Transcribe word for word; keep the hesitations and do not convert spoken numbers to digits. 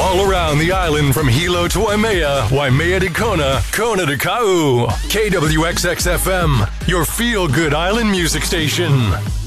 All around the island from Hilo to Waimea, Waimea to Kona, Kona to Kau. K W X X F M, your feel-good island music station.